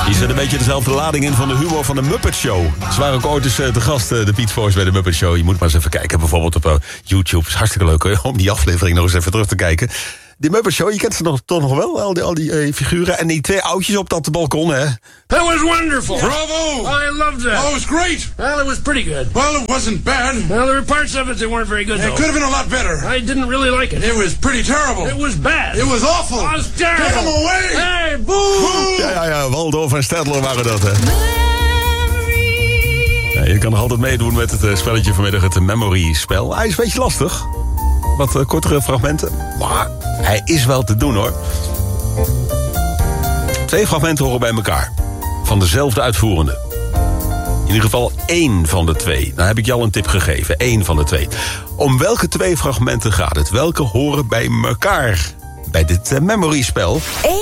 Die zet een beetje dezelfde lading in van de humor van de Muppet Show. Ze waren ook ooit eens te gast, de Beach Boys bij de Muppet Show. Je moet maar eens even kijken, bijvoorbeeld op YouTube. Het is hartstikke leuk hoor, om die aflevering nog eens even terug te kijken. Die Muppet Show, je kent ze toch nog wel, al die figuren. En die twee oudjes op dat balkon, hè. That was wonderful. Bravo! I loved that. Oh, it was great. Well, it was pretty good. Well, it wasn't bad. Well, there were parts of it that weren't very good, It though. could have been a lot better. I didn't really like it. It was pretty terrible. It was bad. It was awful. It was terrible. Get him away! Hey, boo! Ja, Waldorf en Stadler waren dat, hè. Ja, je kan nog altijd meedoen met het spelletje vanmiddag, het Memory-spel. Hij is een beetje lastig. Wat kortere fragmenten. Maar hij is wel te doen, hoor. 2 fragmenten horen bij elkaar. Van dezelfde uitvoerende. In ieder geval 1 van de 2. Nou heb ik je al een tip gegeven. 1 van de 2. Om welke 2 fragmenten gaat het? Welke horen bij elkaar? Bij dit Memory-spel.